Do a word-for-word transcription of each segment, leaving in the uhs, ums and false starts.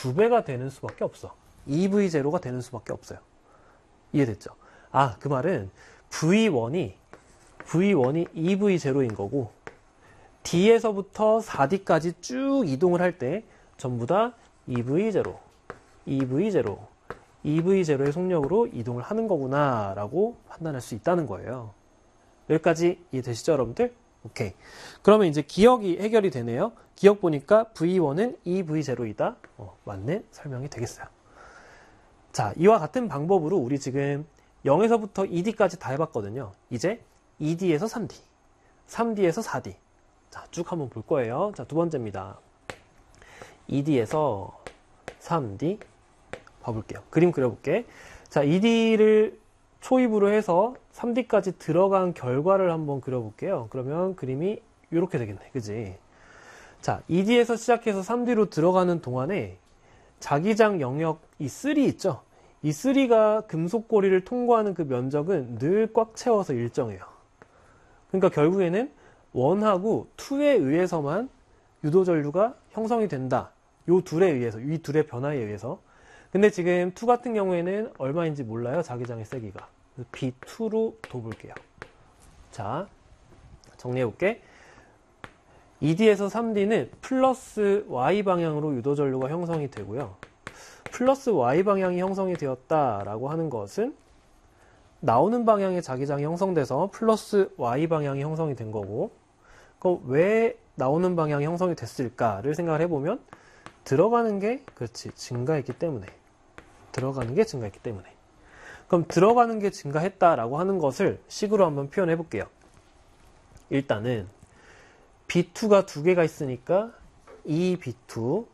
두 배가 되는 수밖에 없어. 이 브이 제로가 되는 수밖에 없어요. 이해됐죠? 아, 그 말은 브이 원이 브이 원이 이 브이 제로인 거고 D에서부터 사 디까지 쭉 이동을 할 때 전부 다 이 브이 제로, 이 브이 제로, 이 브이 제로의 속력으로 이동을 하는 거구나 라고 판단할 수 있다는 거예요. 여기까지 이해되시죠, 여러분들? 오케이. 그러면 이제 기억이 해결이 되네요. 기억 보니까 브이 원은 이 브이 제로이다. 어, 맞는 설명이 되겠어요. 자, 이와 같은 방법으로 우리 지금 영에서부터 이 디까지 다 해봤거든요. 이제 이 디에서 삼 디, 삼 디에서 사 디. 자, 쭉 한번 볼 거예요. 자, 두 번째입니다. 이 디에서 삼 디. 봐볼게요. 그림 그려볼게. 자, 이 디를 초입으로 해서 삼 디까지 들어간 결과를 한번 그려볼게요. 그러면 그림이 이렇게 되겠네. 그지? 자, 이 디에서 시작해서 삼 디로 들어가는 동안에 자기장 영역 이 삼 있죠? 이 삼가 금속고리를 통과하는 그 면적은 늘 꽉 채워서 일정해요. 그러니까 결국에는 일하고 이에 의해서만 유도전류가 형성이 된다. 요 둘에 의해서, 이 둘의 변화에 의해서. 근데 지금 이 같은 경우에는 얼마인지 몰라요. 자기장의 세기가. 비 투로 둬볼게요. 자, 정리해볼게. 이 디에서 삼 디는 플러스 Y 방향으로 유도전류가 형성이 되고요. 플러스 Y 방향이 형성이 되었다라고 하는 것은 나오는 방향의 자기장이 형성돼서 플러스 Y 방향이 형성이 된 거고, 그럼 왜 나오는 방향이 형성이 됐을까를 생각을 해보면 들어가는 게 그렇지 증가했기 때문에 들어가는 게 증가했기 때문에 그럼 들어가는 게 증가했다라고 하는 것을 식으로 한번 표현해 볼게요. 일단은 비 투가 두 개가 있으니까 이 비 투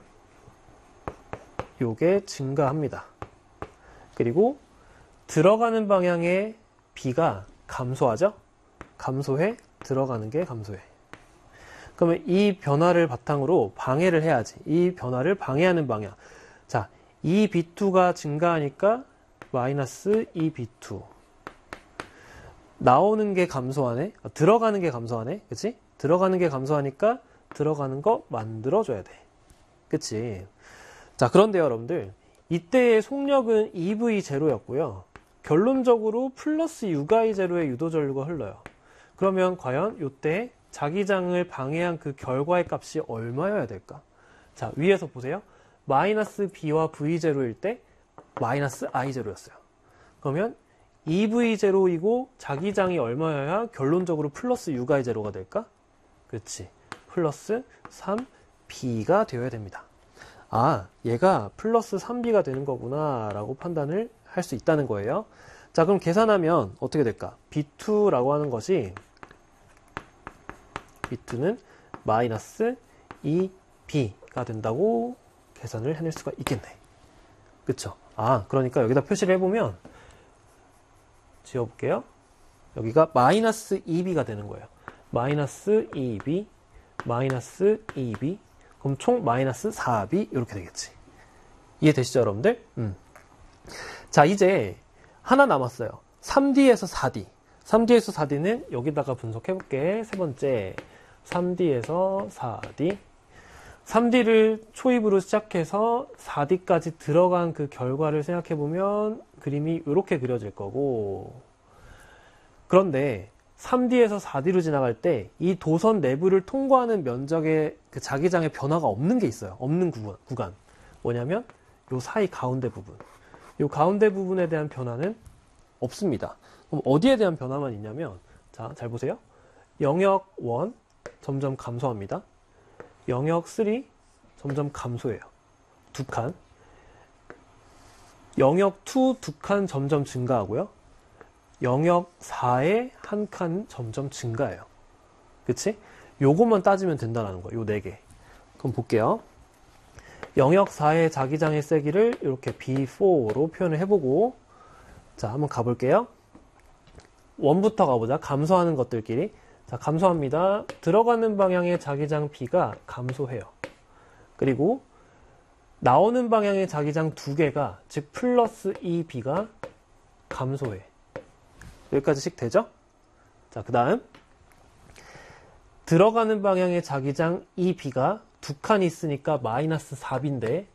요게 증가합니다. 그리고 들어가는 방향의 B가 감소하죠? 감소해 들어가는 게 감소해. 그러면 이 변화를 바탕으로 방해를 해야지. 이 변화를 방해하는 방향. 자, 이 비 투가 증가하니까 마이너스 이 비 투. 나오는 게 감소하네. 아, 들어가는 게 감소하네. 그치? 들어가는 게 감소하니까 들어가는 거 만들어줘야 돼. 그치? 자, 그런데요, 여러분들. 이때의 속력은 이 브이 제로였고요. 결론적으로 플러스 육 아이 제로의 유도전류가 흘러요. 그러면 과연 이때 자기장을 방해한 그 결과의 값이 얼마여야 될까? 자, 위에서 보세요. 마이너스 B와 브이 제로일 때 마이너스 아이 제로였어요. 그러면 이 브이 제로이고 자기장이 얼마여야 결론적으로 플러스 육 아이 제로가 될까? 그렇지. 플러스 삼 비가 되어야 됩니다. 아, 얘가 플러스 삼 비가 되는 거구나 라고 판단을 할 수 있다는 거예요. 자, 그럼 계산하면 어떻게 될까? 비 투라고 하는 것이 비 투는 마이너스 이 비가 된다고 계산을 해낼 수가 있겠네. 그쵸? 아, 그러니까 여기다 표시를 해보면 지워볼게요. 여기가 마이너스 이 비가 되는 거예요. 마이너스 이 비, 마이너스 이 비, 그럼 총 마이너스 사 비 이렇게 되겠지. 이해되시죠, 여러분들? 음. 자, 이제 하나 남았어요. 삼 디에서 사 디. 삼 디에서 사 디는 여기다가 분석해볼게. 세 번째, 삼 디에서 사 디. 삼 디를 초입으로 시작해서 사 디까지 들어간 그 결과를 생각해보면 그림이 이렇게 그려질 거고, 그런데 삼 디에서 사 디로 지나갈 때 이 도선 내부를 통과하는 면적의 그 자기장의 변화가 없는 게 있어요. 없는 구간. 구간. 뭐냐면 요 사이 가운데 부분. 요 가운데 부분에 대한 변화는 없습니다. 그럼 어디에 대한 변화만 있냐면, 자, 잘 보세요. 영역 일 점점 감소합니다. 영역 삼 점점 감소해요. 두 칸. 영역 이 두 칸 점점 증가하고요. 영역 사에 한 칸 점점 증가해요. 그치? 요것만 따지면 된다는 거예요. 요 네 개. 그럼 볼게요. 영역 사의 자기장의 세기를 이렇게 비 사로 표현을 해보고, 자, 한번 가볼게요. 일부터 가보자. 감소하는 것들끼리. 자, 감소합니다. 들어가는 방향의 자기장 B가 감소해요. 그리고 나오는 방향의 자기장 두 개가, 즉 플러스 이 비가 감소해. 여기까지씩 되죠? 자, 그 다음 들어가는 방향의 자기장 이 비가 두 칸이 있으니까 마이너스 사 비인데